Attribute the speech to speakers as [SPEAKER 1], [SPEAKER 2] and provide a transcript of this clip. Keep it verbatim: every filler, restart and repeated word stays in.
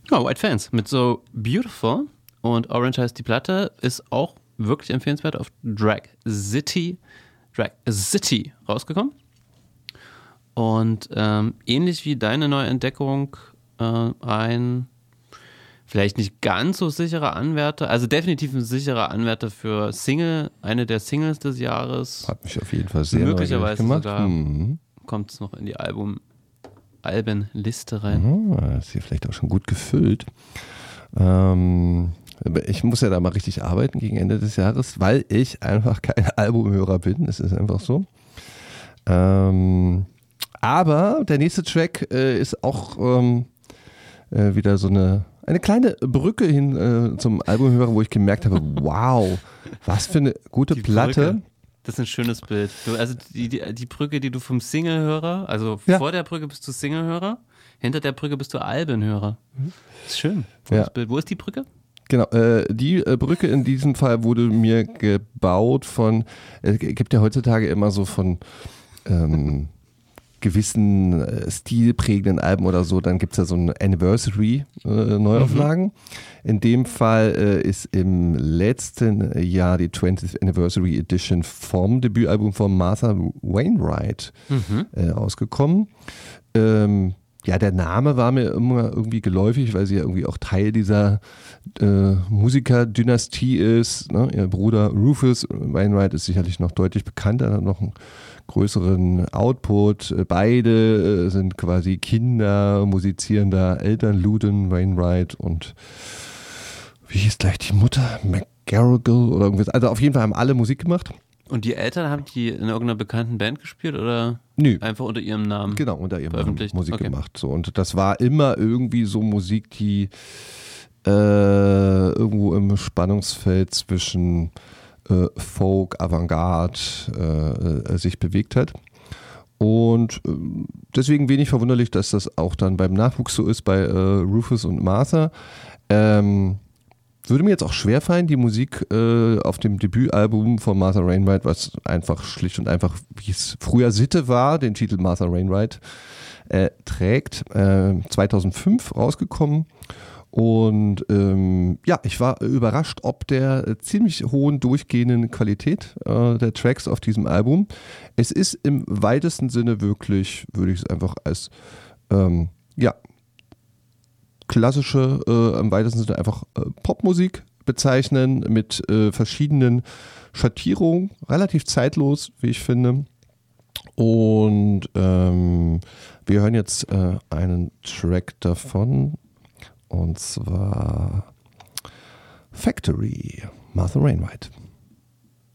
[SPEAKER 1] Ja, White Fans mit so Beautiful und Orange heißt die Platte, ist auch wirklich empfehlenswert, auf Drag City, Drag City rausgekommen. Und ähm, ähnlich wie deine Neuentdeckung äh, ein vielleicht nicht ganz so sicherer Anwärter, also definitiv ein sicherer Anwärter für Single, eine der Singles des Jahres.
[SPEAKER 2] Hat mich auf jeden Fall sehr
[SPEAKER 1] möglicherweise
[SPEAKER 2] gemacht.
[SPEAKER 1] Sogar
[SPEAKER 2] hm.
[SPEAKER 1] kommt es noch in die Album Albenliste rein.
[SPEAKER 2] Oh, ist hier vielleicht auch schon gut gefüllt. Ähm, ich muss ja da mal richtig arbeiten gegen Ende des Jahres, weil ich einfach kein Albumhörer bin. Es ist einfach so. Ähm, aber der nächste Track äh, ist auch ähm, äh, wieder so eine, eine kleine Brücke hin äh, zum Albumhörer, wo ich gemerkt habe, wow, was für eine gute
[SPEAKER 1] Die
[SPEAKER 2] Platte.
[SPEAKER 1] Brücke. Das ist ein schönes Bild. Du, also die, die, die Brücke, die du vom Singlehörer, also
[SPEAKER 2] ja.
[SPEAKER 1] vor der Brücke bist du Singlehörer, hinter der Brücke bist du Albenhörer. Das ist schön.
[SPEAKER 2] Ja.
[SPEAKER 1] Bild. Wo ist die Brücke?
[SPEAKER 2] Genau, äh, die äh, Brücke in diesem Fall wurde mir gebaut von, es äh, gibt ja heutzutage immer so von ähm, gewissen äh, stilprägenden Alben oder so, dann gibt es ja so ein Anniversary-Neuauflagen. Äh, in dem Fall äh, ist im letzten Jahr die twentieth Anniversary Edition vom Debütalbum von Martha Wainwright
[SPEAKER 1] mhm.
[SPEAKER 2] äh, ausgekommen. Ähm, ja, der Name war mir immer irgendwie geläufig, weil sie ja irgendwie auch Teil dieser äh, Musikerdynastie ist. Ne? Ihr Bruder Rufus Wainwright ist sicherlich noch deutlich bekannter, hat noch einen größeren Output. Beide äh, sind quasi Kinder musizierender Eltern, Luden Wainwright und wie hieß gleich die Mutter? McGarrigle oder irgendwas. Also auf jeden Fall haben alle Musik gemacht.
[SPEAKER 1] Und die Eltern, haben die in irgendeiner bekannten Band gespielt oder
[SPEAKER 2] Nö.
[SPEAKER 1] einfach unter ihrem Namen?
[SPEAKER 2] Genau, unter ihrem Namen Musik
[SPEAKER 1] okay.
[SPEAKER 2] gemacht. So. Und das war immer irgendwie so Musik, die äh, irgendwo im Spannungsfeld zwischen äh, Folk, Avantgarde äh, äh, sich bewegt hat. Und äh, deswegen wenig verwunderlich, dass das auch dann beim Nachwuchs so ist bei äh, Rufus und Martha. Ähm, Würde mir jetzt auch schwerfallen, die Musik äh, auf dem Debütalbum von Martha Wainwright, was einfach schlicht und einfach, wie es früher Sitte war, den Titel Martha Wainwright äh, trägt, äh, zweitausendfünf rausgekommen. Und ähm, ja, ich war überrascht, ob der äh, ziemlich hohen durchgehenden Qualität äh, der Tracks auf diesem Album. Es ist im weitesten Sinne wirklich, würde ich es einfach als ähm, ja, klassische, äh, im weitesten Sinne einfach äh, Popmusik bezeichnen mit äh, verschiedenen Schattierungen, relativ zeitlos, wie ich finde. Und ähm, wir hören jetzt äh, einen Track davon, und zwar Factory, Martha Wainwright.